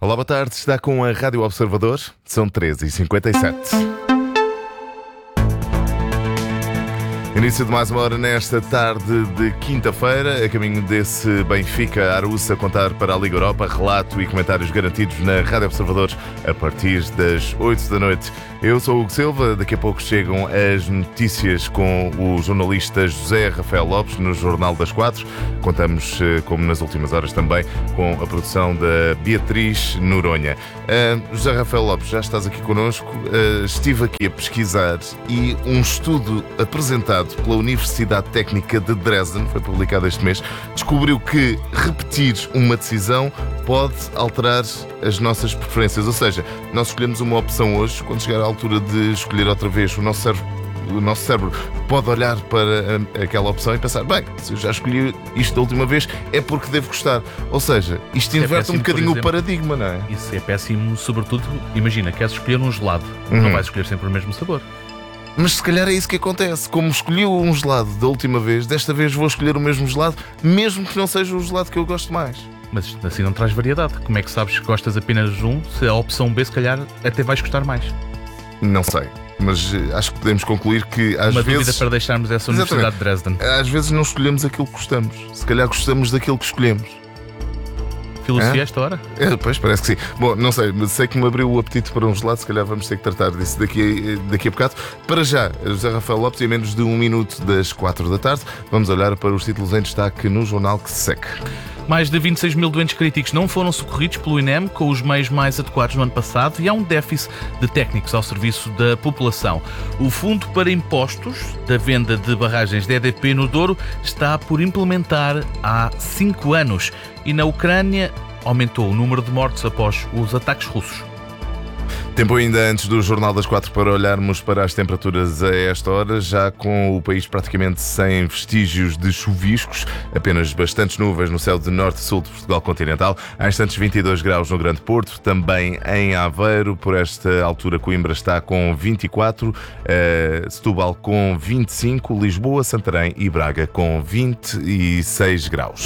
Olá, boa tarde. Está com a Rádio Observador. São 13h57. Início de mais uma hora nesta tarde de quinta-feira, a caminho desse Benfica-Arousa, contar para a Liga Europa, relato e comentários garantidos na Rádio Observador a partir das 8 da noite. Eu sou o Hugo Silva, daqui a pouco chegam as notícias com o jornalista José Rafael Lopes no Jornal das 4. Contamos, como nas últimas horas também, com a produção da Beatriz Noronha. José Rafael Lopes, já estás aqui connosco. Estive aqui a pesquisar e um estudo apresentado pela Universidade Técnica de Dresden, foi publicado este mês, descobriu que repetir uma decisão pode alterar as nossas preferências. Ou seja, nós escolhemos uma opção hoje, quando chegar à altura de escolher outra vez, o nosso cérebro pode olhar para aquela opção e pensar, bem, se eu já escolhi isto da última vez, é porque devo gostar. Ou seja, isto inverte um bocadinho o paradigma, não é? Isso é péssimo, sobretudo, imagina, queres escolher um gelado, não vais escolher sempre o mesmo sabor. Mas se calhar é isso que acontece. Como escolhi um gelado da última vez, desta vez vou escolher o mesmo gelado, mesmo que não seja o gelado que eu gosto mais. Mas assim não traz variedade. Como é que sabes que gostas apenas de um, se a opção B se calhar até vais gostar mais? Não sei, mas acho que podemos concluir que às Uma vezes... dúvida para deixarmos essa Universidade de Dresden. Às vezes não escolhemos aquilo que gostamos. Se calhar gostamos daquilo que escolhemos. Filosofia esta hora? Pois, parece que sim. Bom, não sei, mas sei que me abriu o apetite para um gelado. Se calhar vamos ter que tratar disso daqui a bocado. Para já, José Rafael Lopes, e a menos de 1 minuto das 4 da tarde, vamos olhar para os títulos em destaque no jornal que se segue. Mais de 26 mil doentes críticos não foram socorridos pelo INEM com os meios mais adequados no ano passado e há um déficit de técnicos ao serviço da população. O Fundo para Impostos da venda de barragens de EDP no Douro está por implementar há 5 anos e na Ucrânia aumentou o número de mortes após os ataques russos. Tempo ainda antes do Jornal das 4 para olharmos para as temperaturas a esta hora, já com o país praticamente sem vestígios de chuviscos, apenas bastantes nuvens no céu de norte e sul de Portugal continental. Há instantes 22 graus no Grande Porto, também em Aveiro, por esta altura Coimbra está com 24, Setúbal com 25, Lisboa, Santarém e Braga com 26 graus.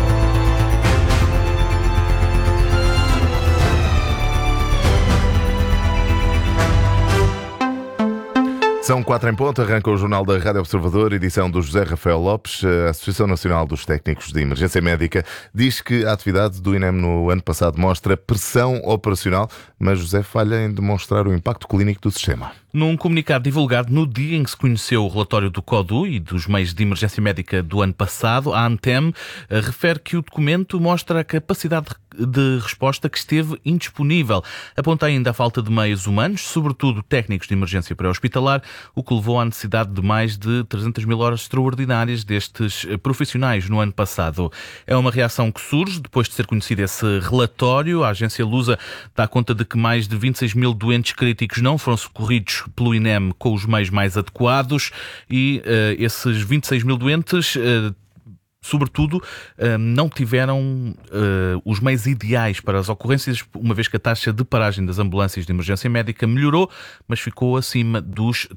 São 4 em ponto, arranca o Jornal da Rádio Observador, edição do José Rafael Lopes. A Associação Nacional dos Técnicos de Emergência Médica diz que a atividade do INEM no ano passado mostra pressão operacional, mas José falha em demonstrar o impacto clínico do sistema. Num comunicado divulgado no dia em que se conheceu o relatório do CODU e dos meios de emergência médica do ano passado, a ANTEM refere que o documento mostra a capacidade de resposta que esteve indisponível. Aponta ainda a falta de meios humanos, sobretudo técnicos de emergência pré-hospitalar, o que levou à necessidade de mais de 300 mil horas extraordinárias destes profissionais no ano passado. É uma reação que surge depois de ser conhecido esse relatório. A agência Lusa dá conta de que mais de 26 mil doentes críticos não foram socorridos pelo INEM com os meios mais adequados e esses 26 mil doentes sobretudo, não tiveram os meios ideais para as ocorrências, uma vez que a taxa de paragem das ambulâncias de emergência médica melhorou, mas ficou acima dos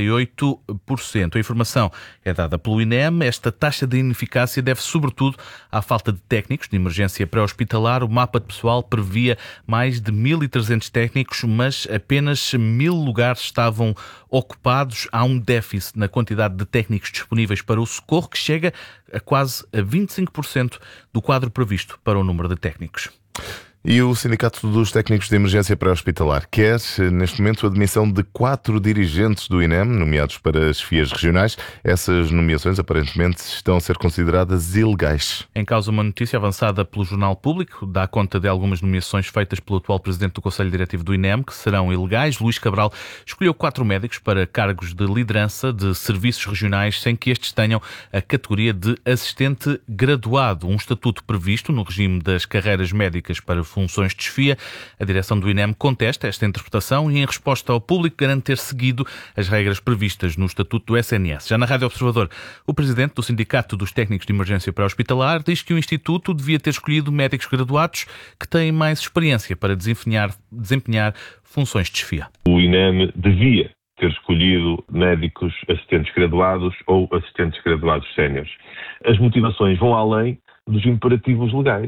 38%. A informação é dada pelo INEM. Esta taxa de ineficácia deve sobretudo à falta de técnicos de emergência pré-hospitalar. O mapa de pessoal previa mais de 1.300 técnicos, mas apenas 1.000 lugares estavam ocupados. Há um déficit na quantidade de técnicos disponíveis para o socorro que chega a quase a 25% do quadro previsto para o número de técnicos. E o Sindicato dos Técnicos de Emergência Pré-Hospitalar quer, neste momento, a admissão de 4 dirigentes do INEM, nomeados para as chefias regionais. Essas nomeações, aparentemente, estão a ser consideradas ilegais. Em causa, uma notícia avançada pelo Jornal Público dá conta de algumas nomeações feitas pelo atual presidente do Conselho Diretivo do INEM, que serão ilegais. Luís Cabral escolheu 4 médicos para cargos de liderança de serviços regionais, sem que estes tenham a categoria de assistente graduado, um estatuto previsto no regime das carreiras médicas para funções de chefia. A direção do INEM contesta esta interpretação e, em resposta ao público, garante ter seguido as regras previstas no Estatuto do SNS. Já na Rádio Observador, o presidente do Sindicato dos Técnicos de Emergência Pré-Hospitalar diz que o Instituto devia ter escolhido médicos graduados que têm mais experiência para desempenhar funções de chefia. O INEM devia ter escolhido médicos assistentes graduados ou assistentes graduados séniores. As motivações vão além dos imperativos legais.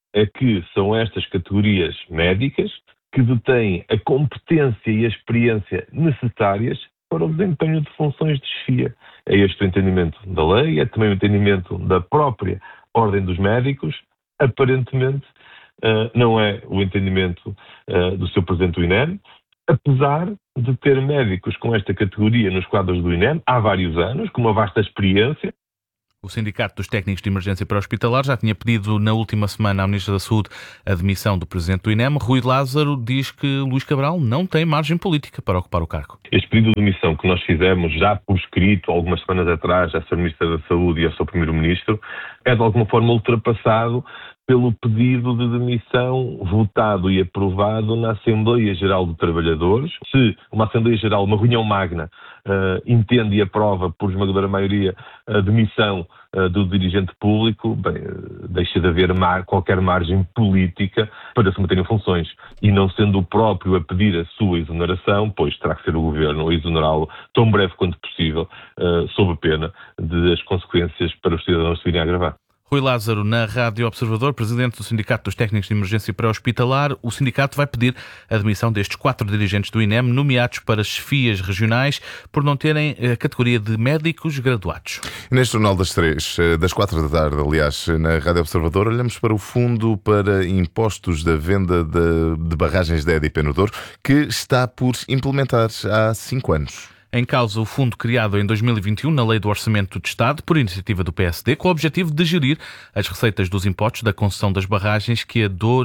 é que são estas categorias médicas que detêm a competência e a experiência necessárias para o desempenho de funções de chefia. É este o entendimento da lei, é também o entendimento da própria Ordem dos Médicos. Aparentemente, não é o entendimento do seu presidente do INEM, apesar de ter médicos com esta categoria nos quadros do INEM há vários anos, com uma vasta experiência. O Sindicato dos Técnicos de Emergência Pré-Hospitalar já tinha pedido na última semana à Ministra da Saúde a demissão do Presidente do INEM. Rui Lázaro diz que Luís Cabral não tem margem política para ocupar o cargo. Este pedido de demissão que nós fizemos já por escrito algumas semanas atrás à Sra. Ministra da Saúde e ao Sr. Primeiro-Ministro é de alguma forma ultrapassado pelo pedido de demissão votado e aprovado na Assembleia Geral de Trabalhadores. Se uma Assembleia Geral, uma reunião magna, entende e aprova por esmagadora maioria a demissão do dirigente público, bem, deixa de haver qualquer margem política para se manterem funções. E não sendo o próprio a pedir a sua exoneração, pois terá que ser o Governo a exonerá-lo tão breve quanto possível, sob pena de as consequências para os cidadãos se virem a agravar. Rui Lázaro, na Rádio Observador, presidente do Sindicato dos Técnicos de Emergência Pré-Hospitalar. O sindicato vai pedir a demissão destes 4 dirigentes do INEM, nomeados para chefias regionais, por não terem a categoria de médicos graduados. Neste Jornal das 4 da tarde, aliás, na Rádio Observador, olhamos para o Fundo para Impostos da Venda de Barragens da EDP no Douro, que está por implementar há 5 anos. Em causa o fundo criado em 2021 na Lei do Orçamento de Estado, por iniciativa do PSD, com o objetivo de gerir as receitas dos impostos da concessão das barragens que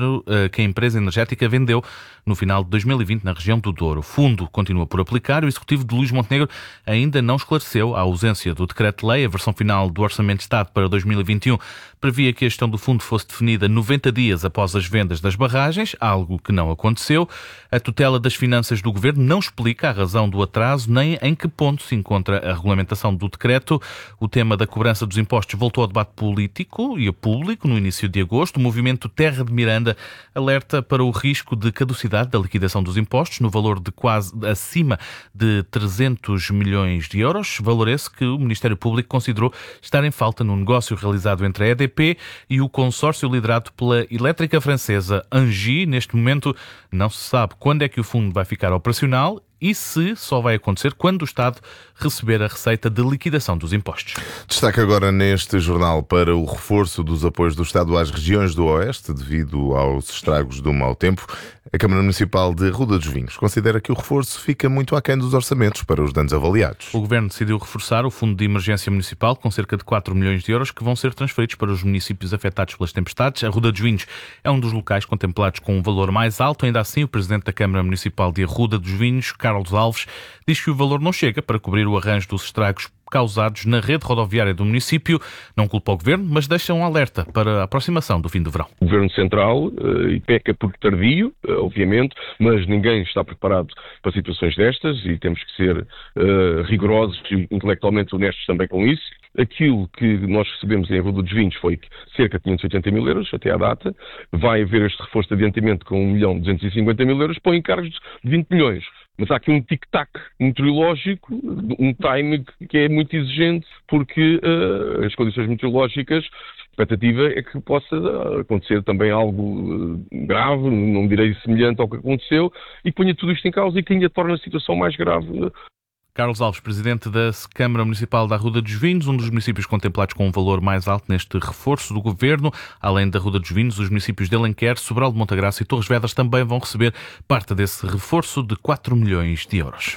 a empresa energética vendeu no final de 2020 na região do Douro. O fundo continua por aplicar. O executivo de Luís Montenegro ainda não esclareceu a ausência do decreto-lei. A versão final do Orçamento de Estado para 2021 previa que a gestão do fundo fosse definida 90 dias após as vendas das barragens, algo que não aconteceu. A tutela das finanças do governo não explica a razão do atraso nem em que ponto se encontra a regulamentação do decreto. O tema da cobrança dos impostos voltou ao debate político e público no início de agosto. O movimento Terra de Miranda alerta para o risco de caducidade da liquidação dos impostos no valor de quase acima de 300 milhões de euros, valor esse que o Ministério Público considerou estar em falta no negócio realizado entre a EDP e o consórcio liderado pela elétrica francesa Engie. Neste momento não se sabe quando é que o fundo vai ficar operacional e se só vai acontecer quando o Estado receber a receita de liquidação dos impostos. Destaque agora neste jornal para o reforço dos apoios do Estado às regiões do Oeste devido aos estragos do mau tempo. A Câmara Municipal de Ruda dos Vinhos considera que o reforço fica muito aquém dos orçamentos para os danos avaliados. O Governo decidiu reforçar o Fundo de Emergência Municipal com cerca de 4 milhões de euros que vão ser transferidos para os municípios afetados pelas tempestades. A Ruda dos Vinhos é um dos locais contemplados com um valor mais alto. Ainda assim, o Presidente da Câmara Municipal de Ruda dos Vinhos, Carlos Alves, diz que o valor não chega para cobrir o arranjo dos estragos causados na rede rodoviária do município. Não culpa o Governo, mas deixa um alerta para a aproximação do fim do verão. O Governo Central peca por tardio, obviamente, mas ninguém está preparado para situações destas e temos que ser rigorosos e intelectualmente honestos também com isso. Aquilo que nós recebemos em Ruda dos Vinhos foi cerca de 580 mil euros até à data. Vai haver este reforço de adiantamento com 1.250.000 euros para encargos de 20 milhões. Mas há aqui um tic-tac meteorológico, um time que é muito exigente, porque as condições meteorológicas, a expectativa é que possa acontecer também algo grave, não direi semelhante ao que aconteceu, e que ponha tudo isto em causa e que ainda torna a situação mais grave. Carlos Alves, Presidente da Câmara Municipal da Ruda dos Vinhos, um dos municípios contemplados com um valor mais alto neste reforço do Governo. Além da Ruda dos Vinhos, os municípios de Alenquer, Sobral de Montagraça e Torres Vedras também vão receber parte desse reforço de 4 milhões de euros.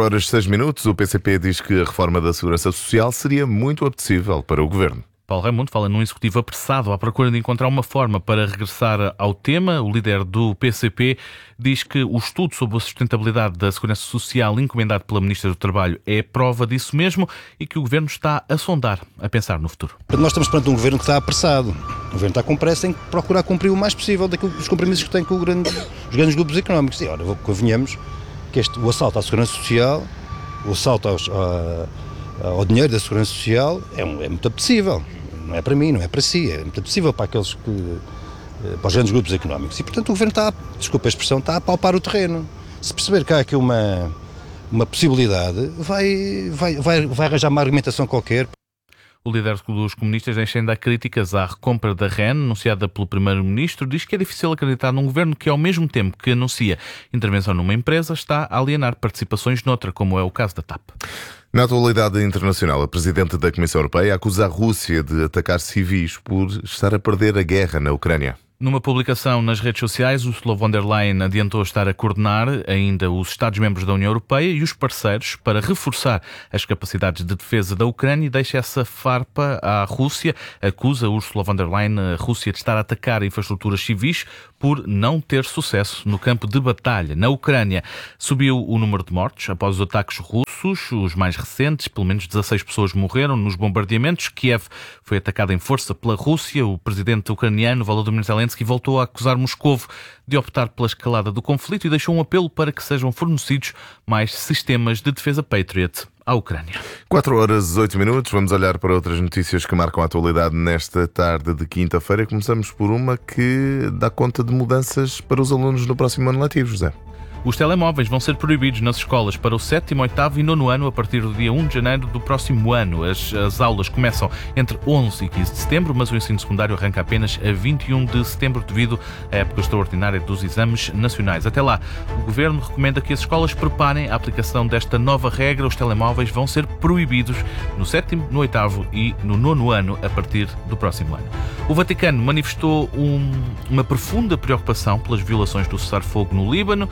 4h06. O PCP diz que a reforma da Segurança Social seria muito apetecível para o Governo. Paulo Raimundo fala num executivo apressado à procura de encontrar uma forma para regressar ao tema. O líder do PCP diz que o estudo sobre a sustentabilidade da Segurança Social encomendado pela Ministra do Trabalho é prova disso mesmo e que o Governo está a sondar, a pensar no futuro. Nós estamos perante um Governo que está apressado. O Governo está com pressa, tem que procurar cumprir o mais possível dos compromissos que tem com os grandes grupos económicos. E ora, convenhamos que o assalto à Segurança Social, o assalto ao dinheiro da Segurança Social é muito apetecível. Não é para mim, não é para si, é muito possível para para os grandes grupos económicos. E, portanto, o Governo desculpa a expressão, está a palpar o terreno. Se perceber que há aqui uma possibilidade, vai arranjar uma argumentação qualquer. O líder dos comunistas deixa ainda críticas à recompra da REN, anunciada pelo primeiro-ministro. Diz que é difícil acreditar num governo que, ao mesmo tempo que anuncia intervenção numa empresa, está a alienar participações noutra, como é o caso da TAP. Na atualidade internacional, a Presidente da Comissão Europeia acusa a Rússia de atacar civis por estar a perder a guerra na Ucrânia. Numa publicação nas redes sociais, Ursula von der Leyen adiantou estar a coordenar ainda os Estados-membros da União Europeia e os parceiros para reforçar as capacidades de defesa da Ucrânia e deixa essa farpa à Rússia. Acusa Ursula von der Leyen a Rússia de estar a atacar infraestruturas civis por não ter sucesso no campo de batalha. Na Ucrânia subiu o número de mortos após os ataques russos, os mais recentes. Pelo menos 16 pessoas morreram nos bombardeamentos. Kiev foi atacada em força pela Rússia. O presidente ucraniano, Volodymyr Zelensky, voltou a acusar Moscovo de optar pela escalada do conflito e deixou um apelo para que sejam fornecidos mais sistemas de defesa Patriot à Ucrânia. 4h08. Vamos olhar para outras notícias que marcam a atualidade nesta tarde de quinta-feira. Começamos por uma que dá conta de mudanças para os alunos no próximo ano letivo, José. Os telemóveis vão ser proibidos nas escolas para o 7º, 8º e 9º ano a partir do dia 1 de janeiro do próximo ano. As aulas começam entre 11 e 15 de setembro, mas o ensino secundário arranca apenas a 21 de setembro devido à época extraordinária dos exames nacionais. Até lá, o Governo recomenda que as escolas preparem a aplicação desta nova regra. Os telemóveis vão ser proibidos no 7º, no 8º e no 9º ano a partir do próximo ano. O Vaticano manifestou uma profunda preocupação pelas violações do cessar-fogo no Líbano.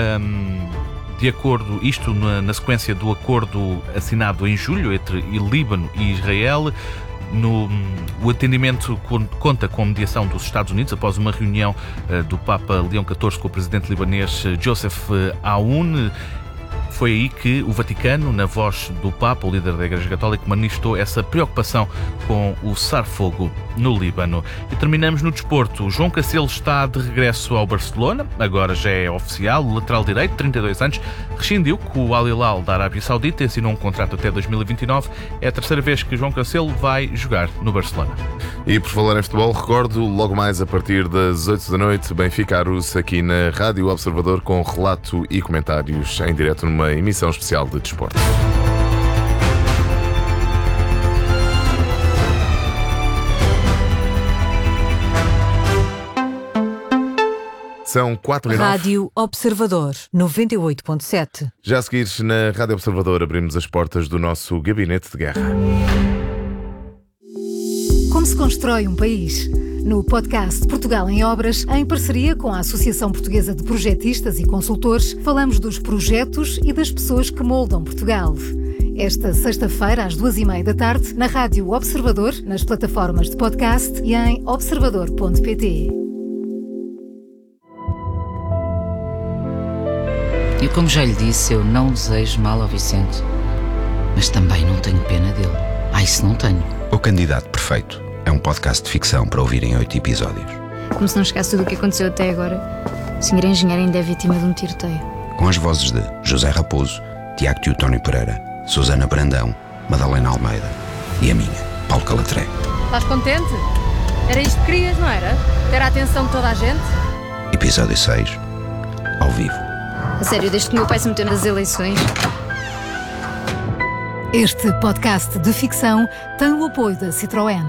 De acordo, isto na sequência do acordo assinado em julho entre Líbano e Israel. O atendimento conta com a mediação dos Estados Unidos após uma reunião do Papa Leão XIV com o presidente libanês Joseph Aoun. Foi aí que o Vaticano, na voz do Papa, o líder da Igreja Católica, manifestou essa preocupação com o cessar-fogo no Líbano. E terminamos no desporto. João Cancelo está de regresso ao Barcelona, agora já é oficial. O lateral direito, 32 anos, rescindiu com o Al Hilal da Arábia Saudita, assinou um contrato até 2029. É a terceira vez que João Cancelo vai jogar no Barcelona. E por falar em futebol, recordo, logo mais a partir das 8 da noite, Benfica Arousa aqui na Rádio Observador com relato e comentários em direto numa emissão especial de desporto. São 4h09. Rádio Observador 98.7. Já a seguir, na Rádio Observador, abrimos as portas do nosso gabinete de guerra. Como se constrói um país? No podcast Portugal em Obras, em parceria com a Associação Portuguesa de Projetistas e Consultores, falamos dos projetos e das pessoas que moldam Portugal. Esta sexta-feira, às 2h30 da tarde, na Rádio Observador, nas plataformas de podcast e em observador.pt. E como já lhe disse, eu não desejo mal ao Vicente, mas também não tenho pena dele. Isso não tenho. O Candidato Perfeito é um podcast de ficção para ouvir em 8 episódios. Como se não chegasse tudo o que aconteceu até agora, o senhor engenheiro ainda é vítima de um tiroteio. Com as vozes de José Raposo, Tiago Teotónio Pereira, Susana Brandão, Madalena Almeida e a minha, Paulo Calatré. Estás contente? Era isto que querias, não era? Ter a atenção de toda a gente? Episódio 6, ao vivo. A sério, desde que o meu pai se meteu nas eleições... Este podcast de ficção tem o apoio da Citroën.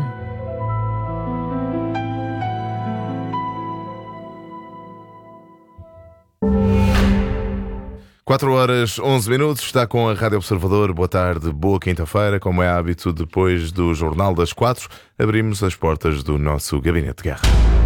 Quatro horas 11 minutos, está com a Rádio Observador. Boa tarde, boa quinta-feira. Como é hábito, depois do Jornal das 4, abrimos as portas do nosso gabinete de guerra.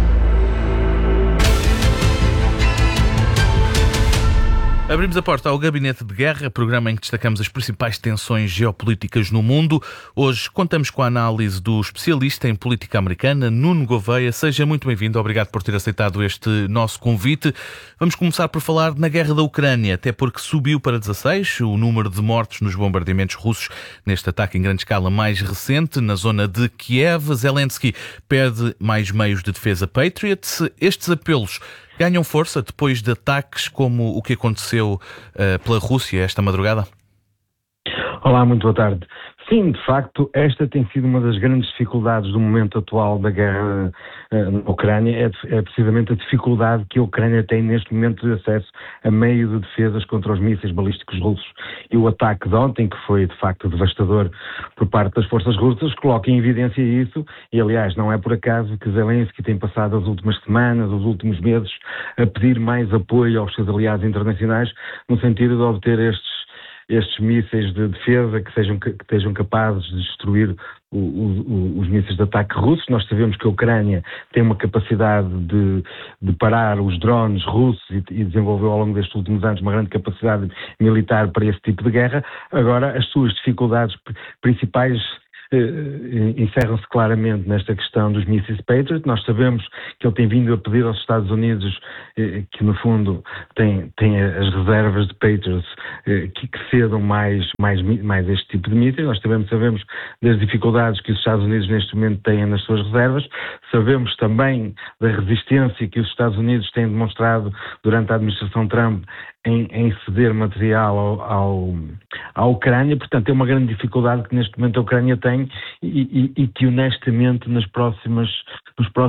Abrimos a porta ao Gabinete de Guerra, programa em que destacamos as principais tensões geopolíticas no mundo. Hoje contamos com a análise do especialista em política americana, Nuno Gouveia. Seja muito bem-vindo, obrigado por ter aceitado este nosso convite. Vamos começar por falar na guerra da Ucrânia, até porque subiu para 16 o número de mortos nos bombardeamentos russos neste ataque em grande escala mais recente, na zona de Kiev. Zelensky pede mais meios de defesa Patriot. Estes apelos ganham força depois de ataques como o que aconteceu pela Rússia esta madrugada? Olá, muito boa tarde. Sim, de facto, esta tem sido uma das grandes dificuldades do momento atual da guerra na Ucrânia, é precisamente a dificuldade que a Ucrânia tem neste momento de acesso a meio de defesas contra os mísseis balísticos russos. E o ataque de ontem, que foi de facto devastador por parte das forças russas, coloca em evidência isso, e aliás não é por acaso que Zelensky tem passado as últimas semanas, os últimos meses, a pedir mais apoio aos seus aliados internacionais, no sentido de obter estes mísseis de defesa que sejam capazes de destruir os mísseis de ataque russos. Nós sabemos que a Ucrânia tem uma capacidade de parar os drones russos e desenvolveu ao longo destes últimos anos uma grande capacidade militar para esse tipo de guerra. Agora, as suas dificuldades principais encerram-se claramente nesta questão dos mísseis Patriot. Nós sabemos que ele tem vindo a pedir aos Estados Unidos, que no fundo têm as reservas de Patriots, que cedam mais este tipo de mísseis. Nós sabemos das dificuldades que os Estados Unidos neste momento têm nas suas reservas. Sabemos também da resistência que os Estados Unidos têm demonstrado durante a administração Trump em ceder material à Ucrânia. Portanto, é uma grande dificuldade que neste momento a Ucrânia tem e que honestamente nos próximos